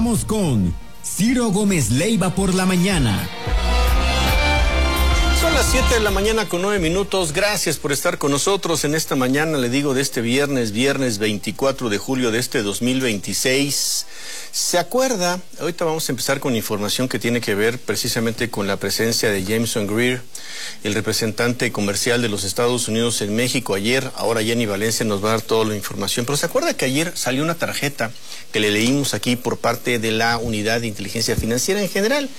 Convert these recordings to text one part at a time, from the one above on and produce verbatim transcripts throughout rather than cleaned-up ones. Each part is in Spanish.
Regresamos con Ciro Gómez Leiva por la mañana. Son las siete de la mañana con nueve minutos. Gracias por estar con nosotros en esta mañana, le digo, de este viernes, viernes veinticuatro de julio de este dos mil veintiséis. ¿Se acuerda? Ahorita vamos a empezar con información que tiene que ver precisamente con la presencia de Jameson Greer, el representante comercial de los Estados Unidos en México ayer. Ahora Jenny Valencia nos va a dar toda la información. Pero ¿se acuerda que ayer salió una tarjeta que le leímos aquí por parte de la Unidad de Inteligencia Financiera en general,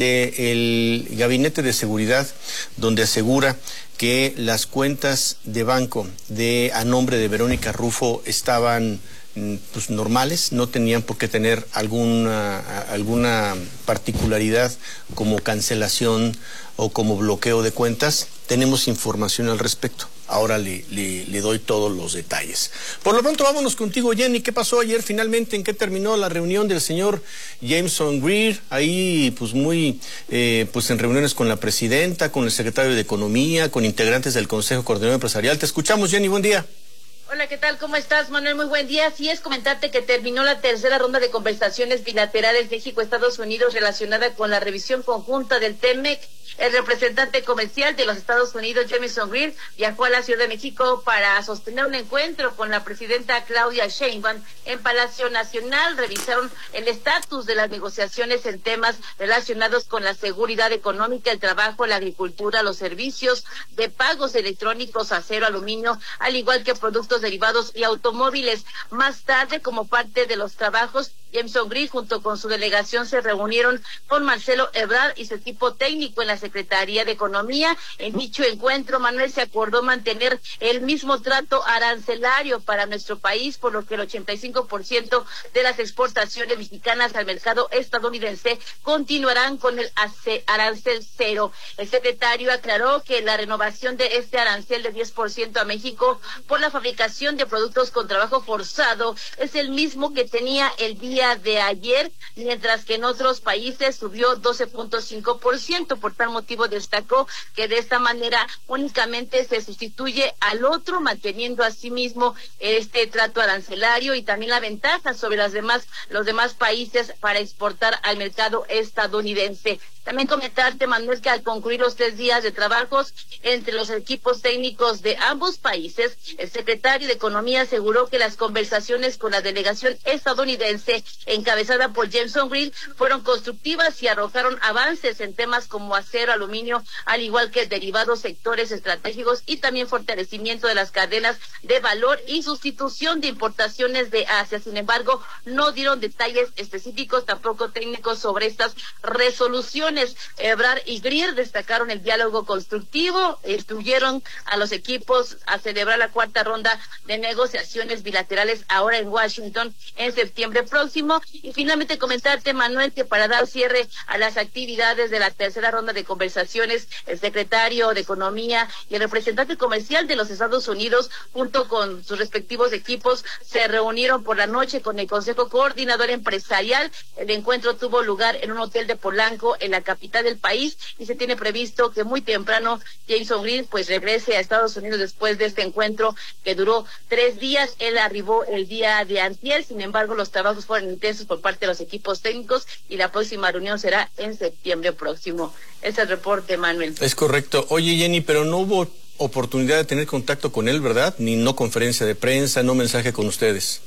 del Gabinete de Seguridad, donde asegura que las cuentas de banco de a nombre de Verónica Rufo estaban pues normales, no tenían por qué tener alguna alguna particularidad como cancelación o como bloqueo de cuentas? Tenemos información al respecto. Ahora le, le, le doy todos los detalles. Por lo pronto, vámonos contigo, Jenny. ¿Qué pasó ayer finalmente? ¿En qué terminó la reunión del señor Jameson Greer? Ahí, pues muy, eh, pues en reuniones con la presidenta, con el secretario de Economía, con integrantes del Consejo Coordinador Empresarial. Te escuchamos, Jenny. Buen día. Hola, ¿qué tal? ¿Cómo estás, Manuel? Muy buen día. Sí, es comentarte que terminó la tercera ronda de conversaciones bilaterales México-Estados Unidos relacionada con la revisión conjunta del TEMEC. El representante comercial de los Estados Unidos, Jameson Greer, viajó a la Ciudad de México para sostener un encuentro con la presidenta Claudia Sheinbaum en Palacio Nacional. Revisaron el estatus de las negociaciones en temas relacionados con la seguridad económica, el trabajo, la agricultura, los servicios de pagos electrónicos, acero, aluminio, al igual que productos derivados y automóviles. Más tarde, como parte de los trabajos, Jameson Greer junto con su delegación se reunieron con Marcelo Ebrard y su equipo técnico en la Secretaría de Economía. En dicho encuentro, Manuel, se acordó mantener el mismo trato arancelario para nuestro país, por lo que el ochenta y cinco por ciento de las exportaciones mexicanas al mercado estadounidense continuarán con el arancel cero. El secretario aclaró que la renovación de este arancel de diez por ciento a México por la fabricación de productos con trabajo forzado es el mismo que tenía el día de ayer, mientras que en otros países subió doce punto cinco por ciento. Por tal motivo destacó que de esta manera únicamente se sustituye al otro, manteniendo asimismo este trato arancelario y también la ventaja sobre las demás, los demás países para exportar al mercado estadounidense. También comentarte, Manuel, que al concluir los tres días de trabajos entre los equipos técnicos de ambos países, el secretario de Economía aseguró que las conversaciones con la delegación estadounidense encabezada por Jameson Greer fueron constructivas y arrojaron avances en temas como acero, aluminio, al igual que derivados, sectores estratégicos y también fortalecimiento de las cadenas de valor y sustitución de importaciones de Asia. Sin embargo, no dieron detalles específicos, tampoco técnicos, sobre estas resoluciones. Ebrard y Greer destacaron el diálogo constructivo, instruyeron a los equipos a celebrar la cuarta ronda de negociaciones bilaterales ahora en Washington en septiembre próximo. Y finalmente comentarte, Manuel, que para dar cierre a las actividades de la tercera ronda de conversaciones, el secretario de Economía y el representante comercial de los Estados Unidos, junto con sus respectivos equipos, se reunieron por la noche con el Consejo Coordinador Empresarial. El encuentro tuvo lugar en un hotel de Polanco, en la capital del país, y se tiene previsto que muy temprano Jameson Greer pues regrese a Estados Unidos después de este encuentro que duró tres días. Él arribó el día de antier, sin embargo los trabajos fueron intensos por parte de los equipos técnicos y la próxima reunión será en septiembre próximo. Ese es el reporte, Manuel. Es correcto. Oye, Jenny, pero no hubo oportunidad de tener contacto con él, ¿verdad? Ni no conferencia de prensa, no mensaje con ustedes.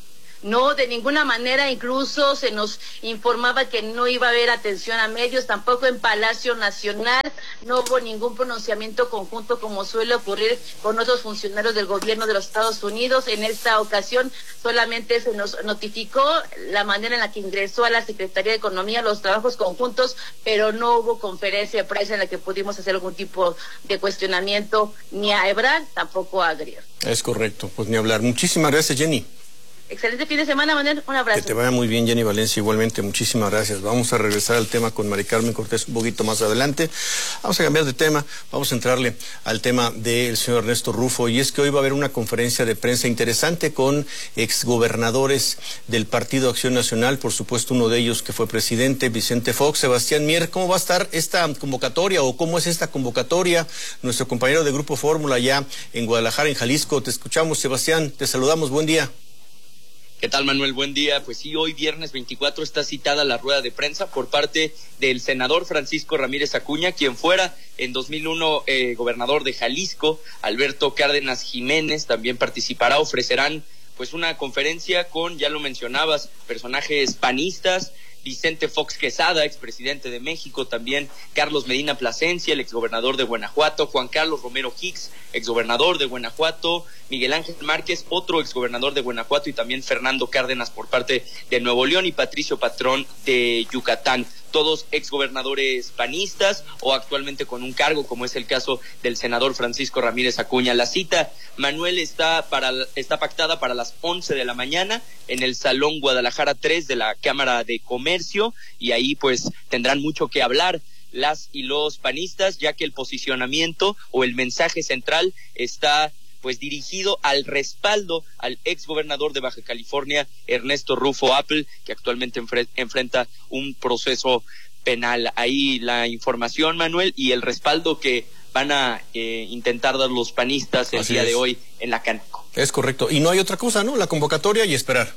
No, de ninguna manera. Incluso se nos informaba que no iba a haber atención a medios, tampoco en Palacio Nacional. No hubo ningún pronunciamiento conjunto como suele ocurrir con otros funcionarios del gobierno de los Estados Unidos. En esta ocasión solamente se nos notificó la manera en la que ingresó a la Secretaría de Economía los trabajos conjuntos, pero no hubo conferencia de prensa en la que pudimos hacer algún tipo de cuestionamiento ni a Ebrard, tampoco a Greer. Es correcto, pues ni hablar. Muchísimas gracias, Jenny. Excelente fin de semana, Manuel. Un abrazo. Que te vaya muy bien, Jenny Valencia. Igualmente, muchísimas gracias. Vamos a regresar al tema con Mari Carmen Cortés un poquito más adelante. Vamos a cambiar de tema. Vamos a entrarle al tema del señor Ernesto Rufo. Y es que hoy va a haber una conferencia de prensa interesante con exgobernadores del Partido Acción Nacional. Por supuesto, uno de ellos que fue presidente, Vicente Fox. Sebastián Mier, ¿cómo va a estar esta convocatoria o cómo es esta convocatoria? Nuestro compañero de Grupo Fórmula allá en Guadalajara, en Jalisco. Te escuchamos, Sebastián. Te saludamos. Buen día. ¿Qué tal, Manuel? Buen día. Pues sí, hoy viernes veinticuatro está citada la rueda de prensa por parte del senador Francisco Ramírez Acuña, quien fuera en dos mil uno eh, gobernador de Jalisco. Alberto Cárdenas Jiménez también participará, ofrecerán pues una conferencia con, ya lo mencionabas, personajes panistas. Vicente Fox Quesada, expresidente de México, también Carlos Medina Plasencia, el exgobernador de Guanajuato, Juan Carlos Romero Hicks, exgobernador de Guanajuato, Miguel Ángel Márquez, otro exgobernador de Guanajuato, y también Fernando Cárdenas por parte de Nuevo León, y Patricio Patrón de Yucatán. Todos exgobernadores panistas o actualmente con un cargo, como es el caso del senador Francisco Ramírez Acuña. La cita, Manuel, está para está pactada para las once de la mañana en el Salón Guadalajara tres de la Cámara de Comercio, y ahí pues tendrán mucho que hablar las y los panistas, ya que el posicionamiento o el mensaje central está pues dirigido al respaldo al exgobernador de Baja California, Ernesto Rufo Apple, que actualmente enfre- enfrenta un proceso penal. Ahí la información, Manuel, y el respaldo que van a eh, intentar dar los panistas el Así día es. de hoy en la Cánico. Es correcto. Y no hay otra cosa, ¿no? La convocatoria y esperar.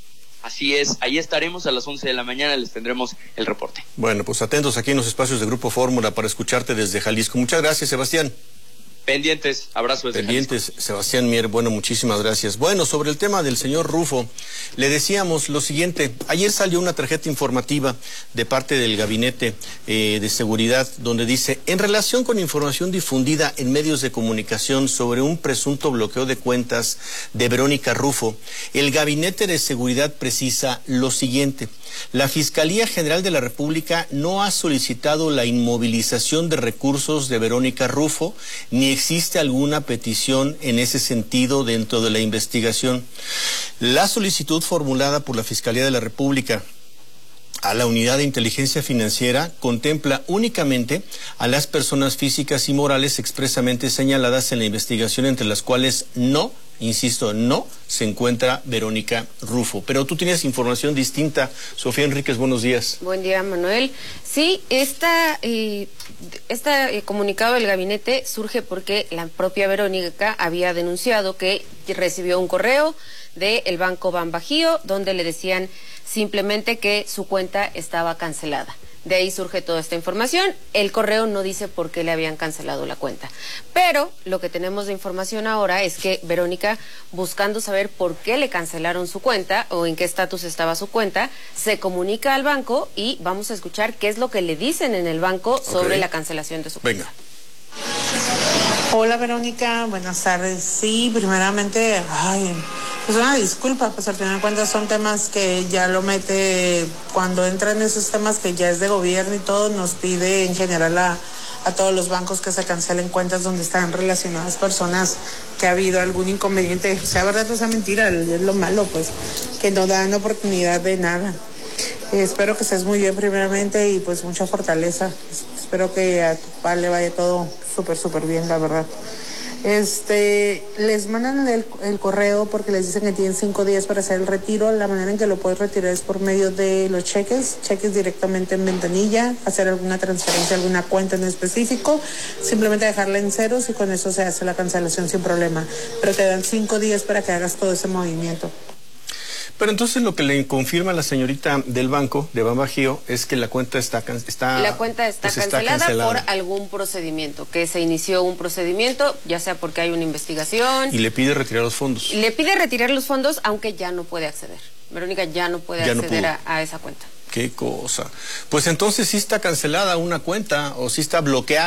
Así es, ahí estaremos a las once de la mañana, les tendremos el reporte. Bueno, pues atentos aquí en los espacios de Grupo Fórmula para escucharte desde Jalisco. Muchas gracias, Sebastián. Pendientes, abrazo desde Pendientes, Jalisco. Sebastián Mier, bueno, muchísimas gracias. Bueno, sobre el tema del señor Rufo, le decíamos lo siguiente. Ayer salió una tarjeta informativa de parte del Gabinete eh, de Seguridad donde dice, en relación con información difundida en medios de comunicación sobre un presunto bloqueo de cuentas de Verónica Rufo, el Gabinete de Seguridad precisa lo siguiente. La Fiscalía General de la República no ha solicitado la inmovilización de recursos de Verónica Rufo, ni existe alguna petición en ese sentido dentro de la investigación. La solicitud formulada por la Fiscalía de la República a la Unidad de Inteligencia Financiera contempla únicamente a las personas físicas y morales expresamente señaladas en la investigación, entre las cuales no, insisto, no se encuentra Verónica Rufo. Pero tú tienes información distinta. Sofía Enríquez, buenos días. Buen día, Manuel. Sí, esta, eh, este eh, comunicado del gabinete surge porque la propia Verónica había denunciado que recibió un correo del Banco Banbajío donde le decían simplemente que su cuenta estaba cancelada. De ahí surge toda esta información. El correo no dice por qué le habían cancelado la cuenta. Pero lo que tenemos de información ahora es que Verónica, buscando saber por qué le cancelaron su cuenta o en qué estatus estaba su cuenta, se comunica al banco y vamos a escuchar qué es lo que le dicen en el banco sobre Okay. la cancelación de su cuenta. Venga. Hola, Verónica, buenas tardes. Sí, primeramente, ay, pues una disculpa, pues al final de cuentas son temas que ya lo mete, cuando entran esos temas que ya es de gobierno y todo, nos pide en general a, a todos los bancos que se cancelen cuentas donde están relacionadas personas que ha habido algún inconveniente, sea verdad o sea mentira, es lo malo, pues, que no dan oportunidad de nada. Eh, espero que estés muy bien primeramente y pues mucha fortaleza. Espero que a tu papá le vaya todo súper, súper bien, la verdad. Este, les mandan el, el correo porque les dicen que tienen cinco días para hacer el retiro. La manera en que lo puedes retirar es por medio de los cheques, cheques directamente en ventanilla, hacer alguna transferencia, alguna cuenta en específico, simplemente dejarla en ceros y con eso se hace la cancelación sin problema. Pero te dan cinco días para que hagas todo ese movimiento. Pero entonces lo que le confirma la señorita del banco de Banbajío es que la cuenta está está La cuenta está, pues cancelada está cancelada por algún procedimiento, que se inició un procedimiento, ya sea porque hay una investigación. y le pide retirar los fondos. Le pide retirar los fondos, aunque ya no puede acceder. Verónica ya no puede Ya no acceder pudo. a, a esa cuenta. Qué cosa. Pues entonces sí está cancelada una cuenta o sí está bloqueada.